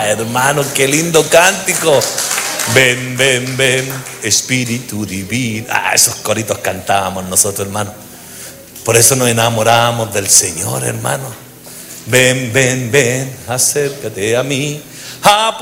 Hermano, qué lindo cántico. Ven, ven, ven, Espíritu Divino. Esos coritos cantábamos nosotros, hermano. Por eso nos enamoramos del Señor, hermano. Ven, ven, ven, acércate a mí.